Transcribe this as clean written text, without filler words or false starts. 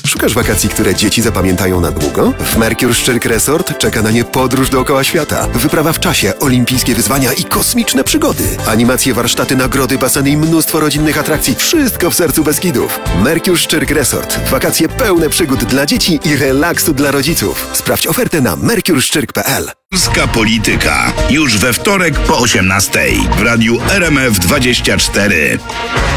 Szukasz wakacji, które dzieci zapamiętają na długo? W Mercure Szczyrk Resort czeka na nie podróż dookoła świata, wyprawa w czasie, olimpijskie wyzwania i kosmiczne przygody. Animacje, warsztaty, nagrody, baseny i mnóstwo rodzinnych atrakcji. Wszystko w sercu Beskidów. Mercure Szczyrk Resort. Wakacje pełne przygód dla dzieci i relaksu dla rodziców. Sprawdź ofertę na mercureszczyrk.pl. Polska Polityka. Już we wtorek po 18:00 w radiu RMF24.